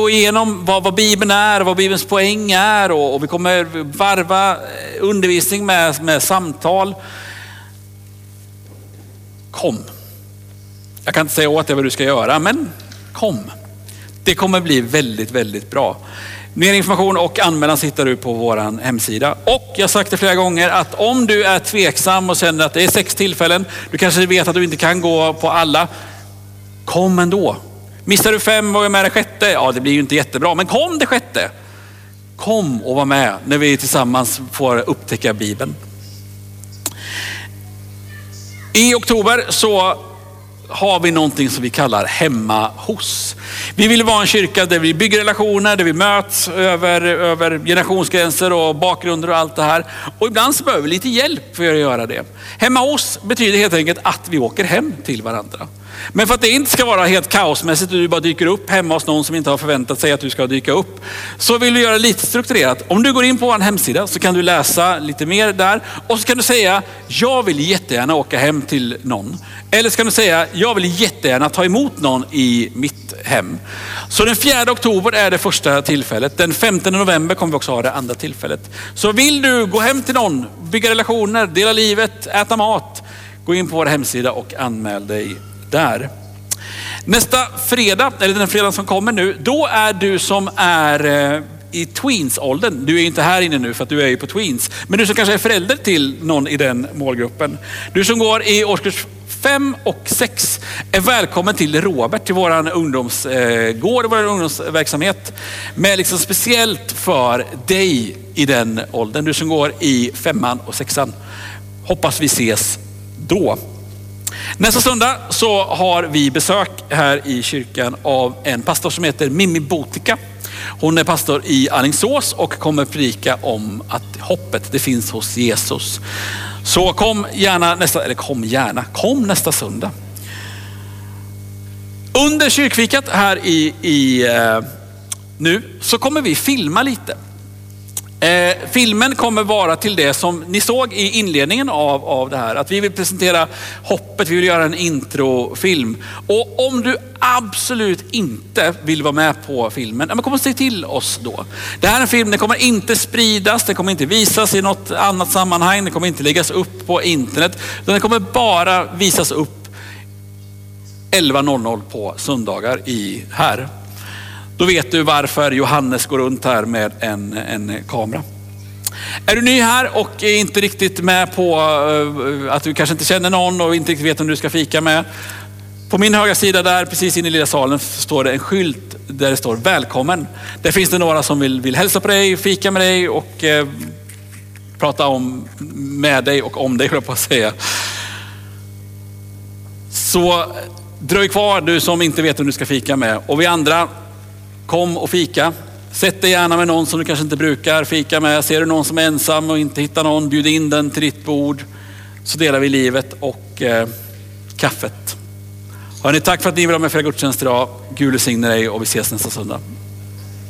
gå igenom vad Bibeln är, vad Bibelns poäng är, och vi kommer varva undervisning med samtal. Kom. Jag kan inte säga åt dig vad du ska göra, men kom. Det kommer bli väldigt, väldigt bra. Mer information och anmälan hittar du på vår hemsida. Och jag har sagt det flera gånger att om du är tveksam och känner att det är 6 tillfällen, du kanske vet att du inte kan gå på alla, kom ändå. Missar du 5 och är med det 6:e, ja det blir ju inte jättebra, men kom det 6:e. Kom och var med när vi tillsammans får upptäcka Bibeln. I oktober så har vi någonting som vi kallar hemma hos. Vi vill vara en kyrka där vi bygger relationer, där vi möts över generationsgränser och bakgrunder och allt det här. Och ibland så behöver vi lite hjälp för att göra det. Hemma hos betyder helt enkelt att vi åker hem till varandra. Men för att det inte ska vara helt kaosmässigt och du bara dyker upp hemma hos någon som inte har förväntat sig att du ska dyka upp, så vill vi göra lite strukturerat. Om du går in på vår hemsida så kan du läsa lite mer där och så kan du säga, jag vill jättegärna åka hem till någon. Eller så kan du säga, jag vill jättegärna ta emot någon i mitt hem. Så den 4 oktober är det första tillfället. Den 15 november kommer vi också ha det andra tillfället. Så vill du gå hem till någon, bygga relationer, dela livet, äta mat, gå in på vår hemsida och anmäl dig där. Nästa fredag, eller den fredag som kommer nu, då är du som är i tweens-åldern. Du är inte här inne nu för att du är ju på tweens. Men du som kanske är förälder till någon i den målgruppen. Du som går i årskurs 5 och 6 är välkommen till Robert, till våran ungdomsgård, vår ungdomsverksamhet. Med liksom speciellt för dig i den åldern. Du som går i 5:an och 6:an. Hoppas vi ses då. Nästa söndag så har vi besök här i kyrkan av en pastor som heter Mimmi Botika. Hon är pastor i Alingsås och kommer predika om att hoppet det finns hos Jesus. Så kom nästa söndag. Under kyrkfikat här nu så kommer vi filma lite. Filmen kommer vara till det som ni såg i inledningen av det här. Att vi vill presentera hoppet, vi vill göra en introfilm. Och om du absolut inte vill vara med på filmen, men kom och säg till oss då. Det här är en film, den kommer inte spridas, den kommer inte visas i något annat sammanhang, den kommer inte läggas upp på internet. Utan den kommer bara visas upp 11:00 på söndagar här. Då vet du varför Johannes går runt här med en kamera. Är du ny här och är inte riktigt med på att du kanske inte känner någon och inte riktigt vet om du ska fika med. På min högra sida där, precis inne i lilla salen, står det en skylt där det står välkommen. Där finns det några som vill hälsa på dig, fika med dig och prata med dig och om dig, höll jag på att säga. Så dröj kvar du som inte vet om du ska fika med. Och vi andra, kom och fika. Sätt dig gärna med någon som du kanske inte brukar fika med. Ser du någon som är ensam och inte hittar någon, bjud in den till ditt bord. Så delar vi livet och kaffet. Hörrni, tack för att ni vill ha med för gudstjänst idag. Gud välsigne dig och vi ses nästa söndag.